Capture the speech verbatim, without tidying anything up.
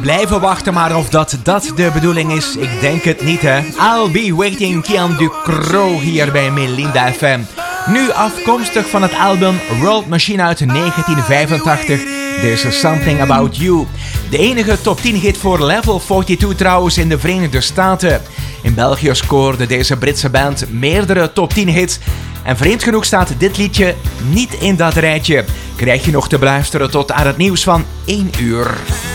blijven wachten, maar of dat, dat de bedoeling is, ik denk het niet, hè. I'll be waiting, Kian Ducrot hier bij Melinda F M. Nu afkomstig van het album World Machine uit negentien vijfentachtig, There's Something About You. De enige top tien hit voor Level tweeënveertig trouwens in de Verenigde Staten. In België scoorde deze Britse band meerdere top tien hits. En vreemd genoeg staat dit liedje niet in dat rijtje. Krijg je nog te beluisteren tot aan het nieuws van één uur.